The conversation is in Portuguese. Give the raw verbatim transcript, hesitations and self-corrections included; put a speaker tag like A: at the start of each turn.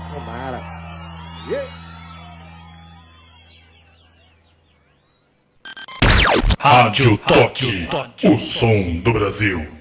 A: Tomara. Yeah.
B: Rádio Toque, o som do Brasil.